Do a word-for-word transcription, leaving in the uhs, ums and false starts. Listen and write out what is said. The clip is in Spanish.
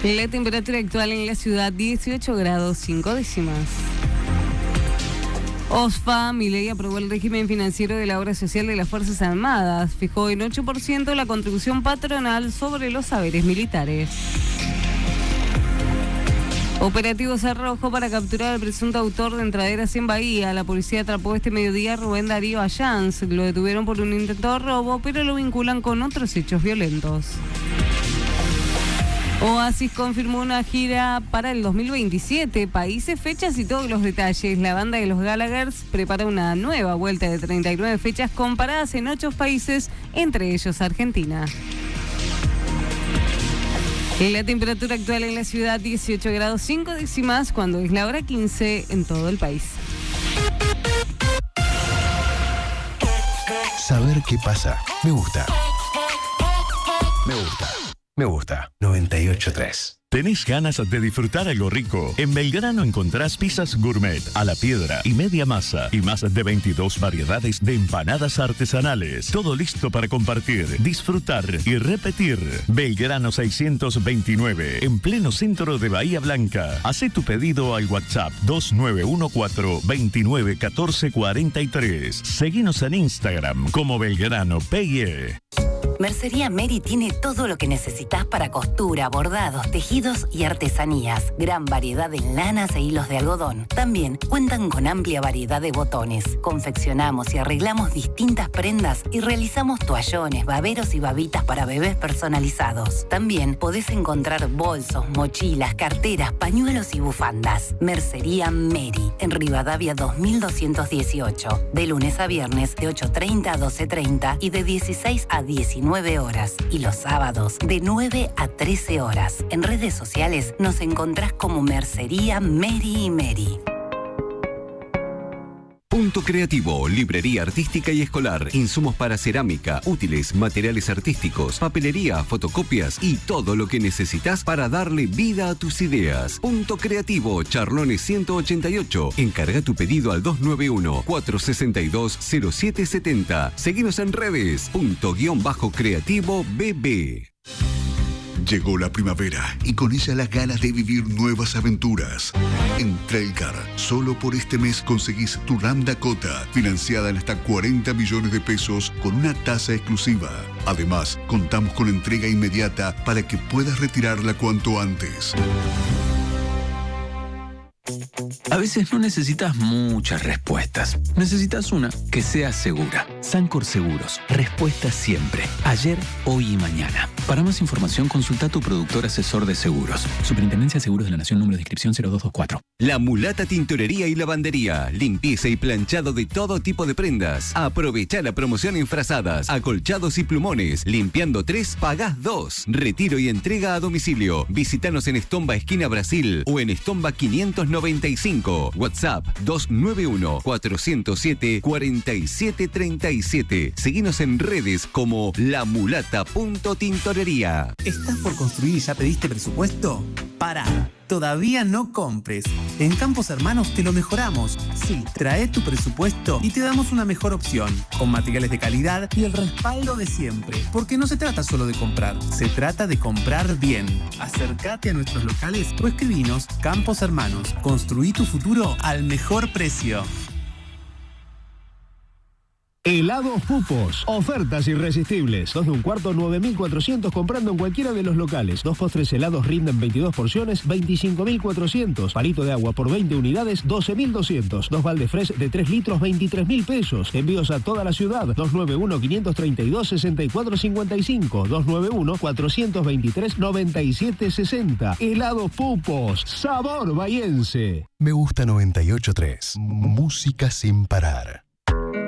La temperatura actual en la ciudad, dieciocho grados cinco décimas. OSFA, Milei aprobó el régimen financiero de la obra social de las Fuerzas Armadas. Fijó en ocho por ciento la contribución patronal sobre los saberes militares. Operativo Cerrojo para capturar al presunto autor de entraderas en Bahía. La policía atrapó este mediodía a Rubén Darío Allanz. Lo detuvieron por un intento de robo, pero lo vinculan con otros hechos violentos. Oasis confirmó una gira para el dos mil veintisiete, países, fechas y todos los detalles. La banda de los Gallaghers prepara una nueva vuelta de treinta y nueve fechas comparadas en ocho países, entre ellos Argentina. La temperatura actual en la ciudad, dieciocho grados cinco décimas, cuando es la hora quince en todo el país. Saber qué pasa. Me gusta. Me gusta. Me gusta. noventa y ocho punto tres. ¿Tenés ganas de disfrutar algo rico? En Belgrano encontrás pizzas gourmet, a la piedra y media masa y más de veintidós variedades de empanadas artesanales. Todo listo para compartir, disfrutar y repetir. Belgrano seiscientos veintinueve, en pleno centro de Bahía Blanca. Hacé tu pedido al WhatsApp dos nueve uno cuatro, veintinueve, catorce, cuarenta y tres. Seguinos en Instagram como Belgrano P y E. Mercería Mary tiene todo lo que necesitas para costura, bordados, tejidos y artesanías. Gran variedad en lanas e hilos de algodón. También cuentan con amplia variedad de botones. Confeccionamos y arreglamos distintas prendas y realizamos toallones, baberos y babitas para bebés personalizados. También podés encontrar bolsos, mochilas, carteras, pañuelos y bufandas. Mercería Mary, en Rivadavia dos mil doscientos dieciocho. De lunes a viernes de ocho treinta a doce treinta y de dieciséis a diecinueve horas, y los sábados de nueve a trece horas. En redes sociales nos encontrás como Mercería Mary y Mary. Punto Creativo, librería artística y escolar, insumos para cerámica, útiles, materiales artísticos, papelería, fotocopias y todo lo que necesitas para darle vida a tus ideas. Punto Creativo, Charlones ciento ochenta y ocho. Encarga tu pedido al dos nueve uno, cuatro seis dos, cero siete siete cero. Seguinos en redes. Punto guión bajo creativo B B. Llegó la primavera y con ella las ganas de vivir nuevas aventuras. En Trailcar, solo por este mes conseguís tu Ram Dakota, financiada en hasta cuarenta millones de pesos con una tasa exclusiva. Además, contamos con entrega inmediata para que puedas retirarla cuanto antes. A veces no necesitas muchas respuestas. Necesitas una que sea segura. Sancor Seguros. Respuesta siempre. Ayer, hoy y mañana. Para más información, consulta a tu productor asesor de seguros. Superintendencia de Seguros de la Nación, número de inscripción cero dos dos cuatro. La Mulata Tintorería y Lavandería. Limpieza y planchado de todo tipo de prendas. Aprovecha la promoción en frazadas, acolchados y plumones. Limpiando tres, pagás dos. Retiro y entrega a domicilio. Visítanos en Estomba, esquina Brasil, o en Estomba quinientos noventa y cinco. WhatsApp dos nueve uno, cuatro cero siete, cuatro siete tres siete. Seguinos en redes como lamulata.tintorería. ¿Estás por construir y ya pediste presupuesto? Pará, todavía no compres. En Campos Hermanos te lo mejoramos. Sí, trae tu presupuesto y te damos una mejor opción, con materiales de calidad y el respaldo de siempre. Porque no se trata solo de comprar, se trata de comprar bien. Acércate a nuestros locales o escribinos. Campos Hermanos, construí tu futuro al mejor precio. Helados Pupos. Ofertas irresistibles. Dos de un cuarto, nueve mil cuatrocientos comprando en cualquiera de los locales. Dos postres helados rinden veintidós porciones, veinticinco mil cuatrocientos. Palito de agua por veinte unidades, doce mil doscientos. Dos balde fresh de tres litros, veintitrés mil pesos. Envíos a toda la ciudad. dos nueve uno, cinco tres dos, seis cuatro cinco cinco. dos nueve uno, cuatro dos tres, nueve siete seis cero. Helados Pupos. Sabor bahiense. Me gusta noventa y ocho punto tres. Música sin parar.